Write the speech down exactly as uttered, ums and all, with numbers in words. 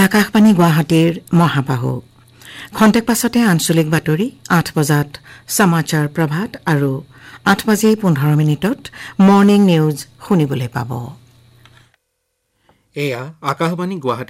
আকাশবাণী গুৱাহাটীৰ মহাবাহু খন্তেক পাছতে আঞ্চলিক বাতৰি আঠ বজাত সমাচাৰ প্ৰভাত আৰু আঠ বাজি পোন্ধৰ মিনিটত মৰ্নিং নিউজ শুনিবলৈ পাব। এয়া আকাশবাণী গুৱাহাটী